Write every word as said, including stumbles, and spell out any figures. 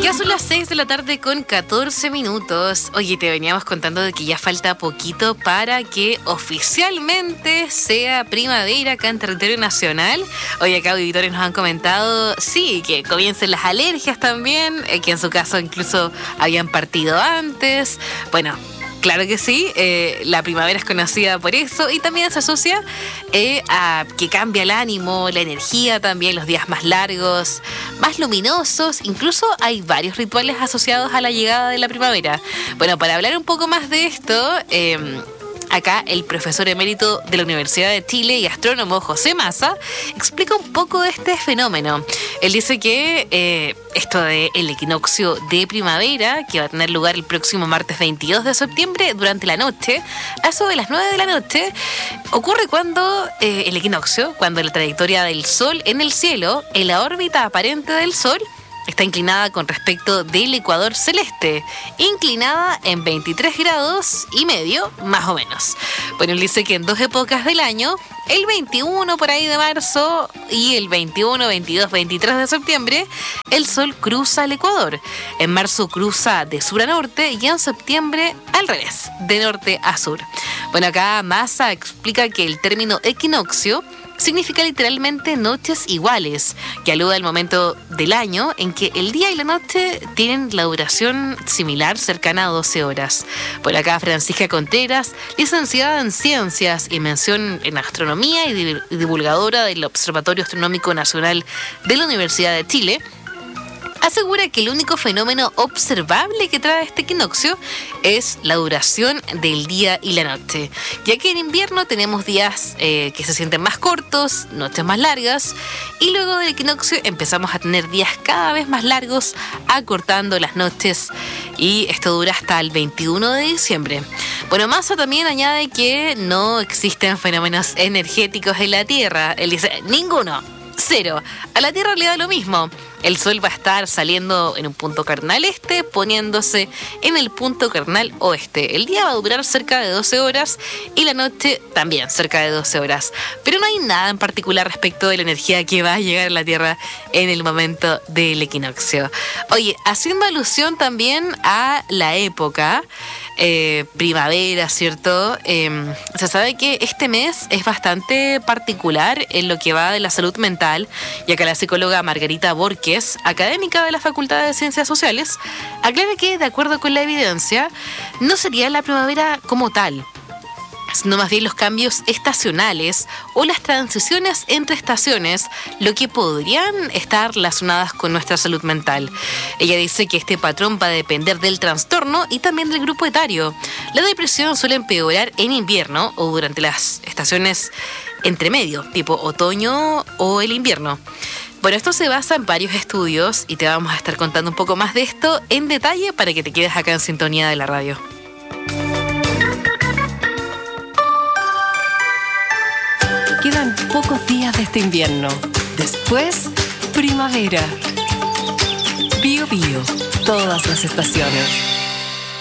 Ya son las seis de la tarde con catorce minutos. Oye, te veníamos contando de que ya falta poquito para que oficialmente sea primavera acá en territorio nacional. Oye, acá auditores nos han comentado, sí, que comiencen las alergias también, eh, que en su caso incluso habían partido antes. Bueno, claro que sí, eh, la primavera es conocida por eso y también se asocia eh, a que cambia el ánimo, la energía también, los días más largos, más luminosos. Incluso hay varios rituales asociados a la llegada de la primavera. Bueno, para hablar un poco más de esto, eh, acá el profesor emérito de la Universidad de Chile y astrónomo José Massa explica un poco de este fenómeno. Él dice que eh, esto del equinoccio de primavera, que va a tener lugar el próximo martes veintidós de septiembre durante la noche, a eso de las nueve de la noche, ocurre cuando eh, el equinoccio, cuando la trayectoria del Sol en el cielo, en la órbita aparente del Sol, está inclinada con respecto del ecuador celeste, inclinada en veintitrés grados y medio, más o menos. Bueno, él dice que en dos épocas del año, el veintiuno por ahí de marzo y el veintiuno, veintidós, veintitrés de septiembre, el Sol cruza el ecuador. En marzo cruza de sur a norte y en septiembre al revés, de norte a sur. Bueno, acá Massa explica que el término equinoccio significa literalmente noches iguales, que alude al momento del año en que el día y la noche tienen la duración similar, cercana a doce horas. Por acá Francisca Contreras, licenciada en Ciencias y mención en Astronomía y divulgadora del Observatorio Astronómico Nacional de la Universidad de Chile, asegura que el único fenómeno observable que trae este equinoccio es la duración del día y la noche, ya que en invierno tenemos días eh, que se sienten más cortos, noches más largas, y luego del equinoccio empezamos a tener días cada vez más largos, acortando las noches, y esto dura hasta el veintiuno de diciembre. Bueno, Massa también añade que no existen fenómenos energéticos en la Tierra. Él dice, ninguno. Cero. A la Tierra le da lo mismo. El Sol va a estar saliendo en un punto cardinal este, poniéndose en el punto cardinal oeste. El día va a durar cerca de doce horas y la noche también cerca de doce horas. Pero no hay nada en particular respecto de la energía que va a llegar a la Tierra en el momento del equinoccio. Oye, haciendo alusión también a la época, Eh, primavera, ¿cierto? Eh, se sabe que este mes es bastante particular en lo que va de la salud mental, y acá la psicóloga Margarita Borges, académica de la Facultad de Ciencias Sociales, aclara que, de acuerdo con la evidencia, no sería la primavera como tal, sino más bien los cambios estacionales o las transiciones entre estaciones, lo que podrían estar relacionadas con nuestra salud mental. Ella dice que este patrón va a depender del trastorno y también del grupo etario. La depresión suele empeorar en invierno o durante las estaciones entre medio, tipo otoño o el invierno. Bueno, esto se basa en varios estudios y te vamos a estar contando un poco más de esto en detalle para que te quedes acá en sintonía de la radio. Quedan pocos días de este invierno. Después, primavera. Bío Bío, todas las estaciones.